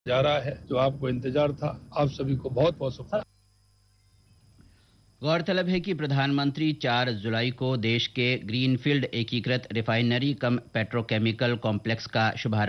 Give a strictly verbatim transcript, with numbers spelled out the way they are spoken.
जा रहा है, जो आपको इंतजार था। आप सभी को बहुत बहुत शुभकामनाएं। गौरतलब है कि प्रधानमंत्री चार जुलाई को देश के ग्रीनफील्ड एकीकृत रिफाइनरी कम पेट्रोकेमिकल कॉम्प्लेक्स का शुभारंभ